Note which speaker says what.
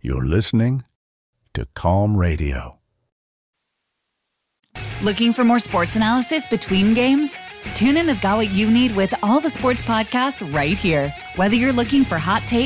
Speaker 1: You're listening to Calm Radio.
Speaker 2: Looking for more sports analysis between games? TuneIn has got what you need with all the sports podcasts right here. Whether you're looking for hot takes,